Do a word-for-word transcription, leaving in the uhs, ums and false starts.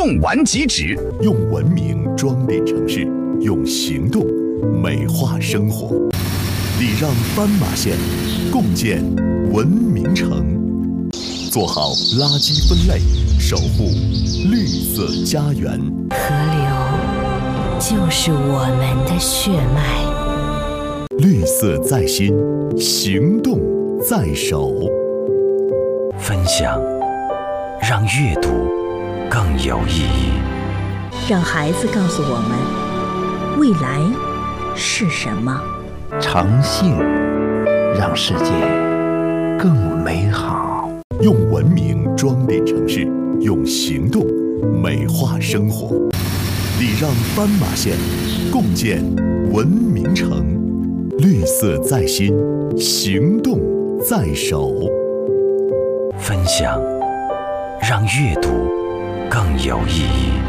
用完即止， 用文明装点城市，用行动美化生活。礼让斑马线，共建文明城。做好垃圾分类，守护绿色家园。 河流就是我们的血脉。 绿色在心，行动在手。 分享，让阅读更有意义。 让孩子告诉我们，未来是什么。 诚信，让世界更美好。 用文明装点城市，用行动美化生活。礼让斑马线，共建文明城。绿色在心，行动在手。 分享，让阅读更有意义。